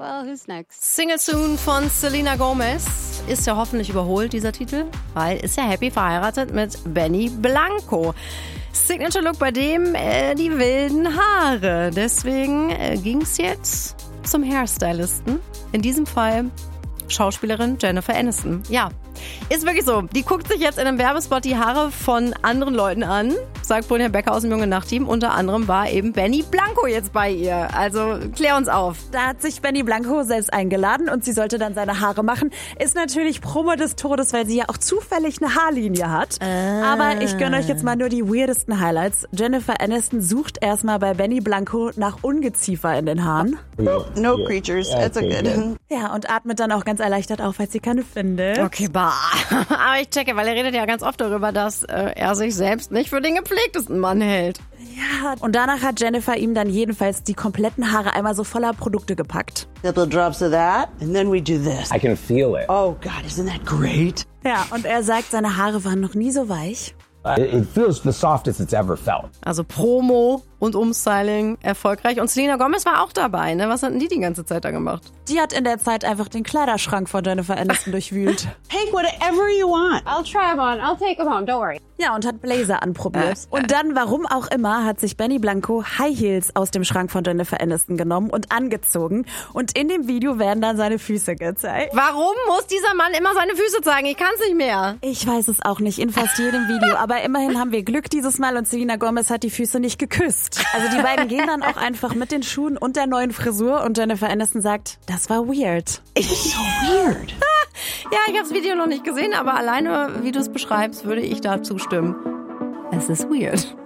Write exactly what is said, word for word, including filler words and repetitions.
well, who's next? Single Soon von Selena Gomez. Ist ja hoffentlich überholt, dieser Titel, weil ist ja happy verheiratet mit Benny Blanco. Signature Look bei dem, äh, die wilden Haare. Deswegen äh, ging es jetzt zum Hairstylisten. In diesem Fall Schauspielerin Jennifer Aniston. Ja, ist wirklich so. Die guckt sich jetzt in einem Werbespot die Haare von anderen Leuten an, sagt Brynja Becker aus dem Junge Nacht-Team. Unter anderem war eben Benny Blanco jetzt bei ihr. Also klär uns auf. Da hat sich Benny Blanco selbst eingeladen und sie sollte dann seine Haare machen. Ist natürlich Promo des Todes, weil sie ja auch zufällig eine Haarlinie hat. Ah. Aber ich gönne euch jetzt mal nur die weirdesten Highlights. Jennifer Aniston sucht erstmal bei Benny Blanco nach Ungeziefer in den Haaren. No creatures. It's a good. Ja, und atmet dann auch ganz erleichtert auf, weil sie keine findet. Okay, bah. Aber ich checke, weil er redet ja ganz oft darüber, dass äh, er sich selbst nicht für den gepflegtesten Mann hält. Ja, und danach hat Jennifer ihm dann jedenfalls die kompletten Haare einmal so voller Produkte gepackt. Couple drops of that, and then we do this. I can feel it. Oh God, isn't that great? Ja, und er sagt, seine Haare waren noch nie so weich. It, it feels the softest it's ever felt. Also Promo und Umstyling erfolgreich. Und Selena Gomez war auch dabei, ne? Was hatten die die ganze Zeit da gemacht? Die hat in der Zeit einfach den Kleiderschrank von Jennifer Aniston durchwühlt. Take whatever you want. I'll try them on. I'll take them home. Don't worry. Ja, und hat Blazer anprobiert. Und dann, warum auch immer, hat sich Benny Blanco High Heels aus dem Schrank von Jennifer Aniston genommen und angezogen. Und in dem Video werden dann seine Füße gezeigt. Warum muss dieser Mann immer seine Füße zeigen? Ich kann's nicht mehr. Ich weiß es auch nicht, in fast jedem Video. Aber immerhin haben wir Glück dieses Mal und Selena Gomez hat die Füße nicht geküsst. Also die beiden gehen dann auch einfach mit den Schuhen und der neuen Frisur und Jennifer Aniston sagt, das war weird. It's so weird. Ja, ich habe das Video noch nicht gesehen, aber alleine, wie du es beschreibst, würde ich da zustimmen. Es ist weird.